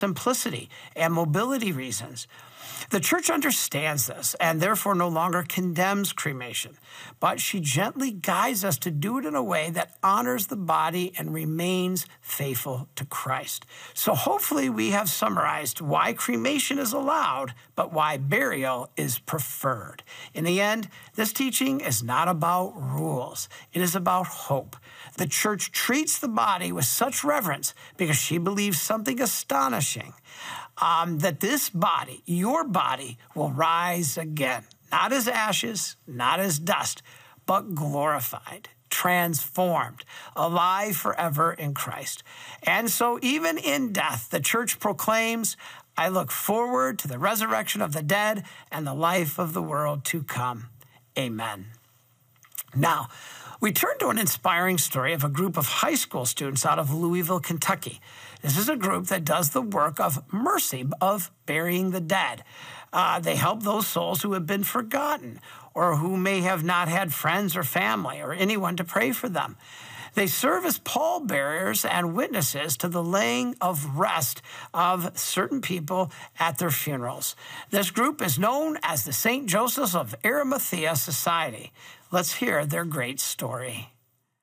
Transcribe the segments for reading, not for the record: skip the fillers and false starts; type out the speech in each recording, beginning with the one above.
simplicity and mobility reasons. The church understands this and therefore no longer condemns cremation, but she gently guides us to do it in a way that honors the body and remains faithful to Christ. So hopefully we have summarized why cremation is allowed, but why burial is preferred. In the end, this teaching is not about rules. It is about hope. The church treats the body with such reverence because she believes something astonishing, that this body, your body, will rise again, not as ashes, not as dust, but glorified, transformed, alive forever in Christ. And so even in death, the church proclaims, I look forward to the resurrection of the dead and the life of the world to come. Amen. Now, we turn to an inspiring story of a group of high school students out of Louisville, Kentucky. This is a group that does the work of mercy, of burying the dead. They help those souls who have been forgotten or who may have not had friends or family or anyone to pray for them. They serve as pallbearers and witnesses to the laying of rest of certain people at their funerals. This group is known as the St. Joseph of Arimathea Society. Let's hear their great story.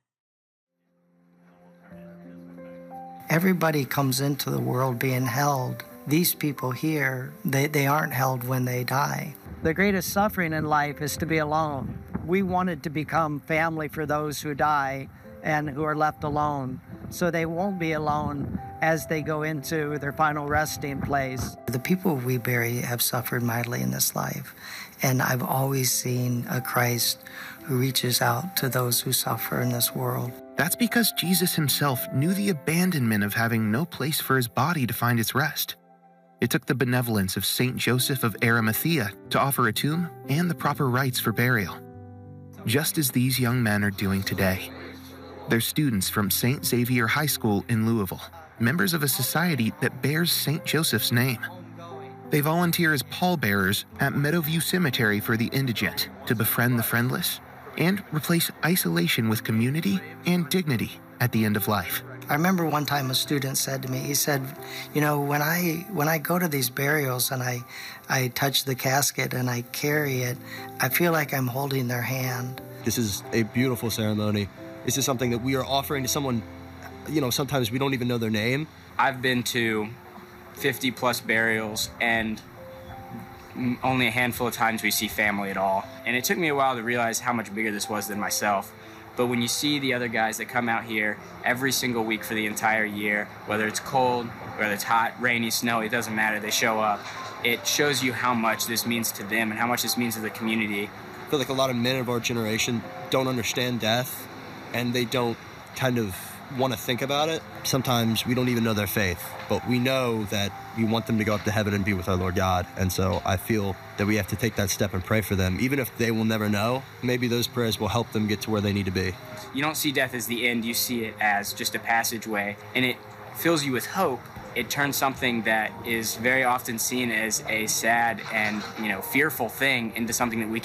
Everybody comes into the world being held. These people here, they aren't held when they die. The greatest suffering in life is to be alone. We wanted to become family for those who die and who are left alone, so they won't be alone as they go into their final resting place. The people we bury have suffered mightily in this life, and I've always seen a Christ who reaches out to those who suffer in this world. That's because Jesus himself knew the abandonment of having no place for his body to find its rest. It took the benevolence of St. Joseph of Arimathea to offer a tomb and the proper rites for burial, just as these young men are doing today. They're students from St. Xavier High School in Louisville, members of a society that bears St. Joseph's name. They volunteer as pallbearers at Meadowview Cemetery for the indigent to befriend the friendless and replace isolation with community and dignity at the end of life. I remember one time a student said to me, he said, you know, when I go to these burials and I touch the casket and I carry it, I feel like I'm holding their hand. This is a beautiful ceremony. This is something that we are offering to someone, you know, sometimes we don't even know their name. I've been to 50 plus burials and only a handful of times we see family at all. And it took me a while to realize how much bigger this was than myself. But when you see the other guys that come out here every single week for the entire year, whether it's cold, whether it's hot, rainy, snowy, it doesn't matter, they show up. It shows you how much this means to them and how much this means to the community. I feel like a lot of men of our generation don't understand death, and they don't kind of want to think about it. Sometimes we don't even know their faith, but we know that we want them to go up to heaven and be with our Lord God. And so I feel that we have to take that step and pray for them. Even if they will never know, maybe those prayers will help them get to where they need to be. You don't see death as the end, you see it as just a passageway, and it fills you with hope. It turns something that is very often seen as a sad and, fearful thing into something that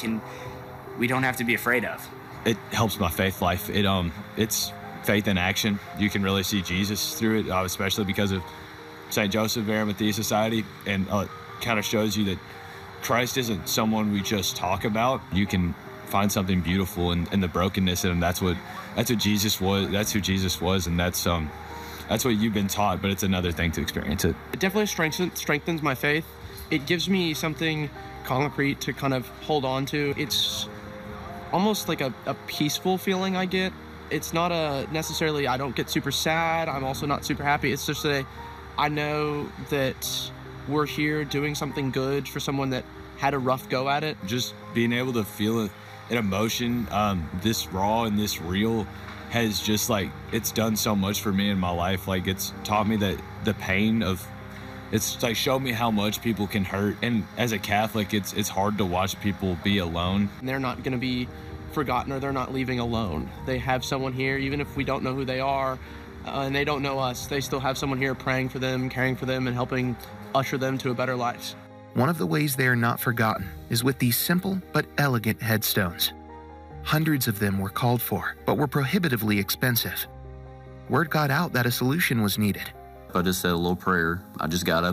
we don't have to be afraid of. It helps my faith life. It's faith in action. You can really see Jesus through it, especially because of St. Joseph of Arimathea Society, and it kind of shows you that Christ isn't someone we just talk about. You can find something beautiful in the brokenness, and that's what Jesus was. That's who Jesus was, and that's what you've been taught, but it's another thing to experience it. It definitely strengthens my faith. It gives me something concrete to kind of hold on to. It's almost like a peaceful feeling I get. It's not necessarily, I don't get super sad. I'm also not super happy. It's just that I know that we're here doing something good for someone that had a rough go at it. Just being able to feel an emotion this raw and this real has just it's done so much for me in my life. It's taught me that the pain of, it's showed me how much people can hurt. And as a Catholic, it's hard to watch people be alone. And they're not going to be forgotten, or they're not leaving alone. They have someone here, even if we don't know who they are and they don't know us, they still have someone here praying for them, caring for them, and helping usher them to a better life. One of the ways they are not forgotten is with these simple but elegant headstones. Hundreds of them were called for, but were prohibitively expensive. Word got out that a solution was needed. I just said a little prayer. I just got up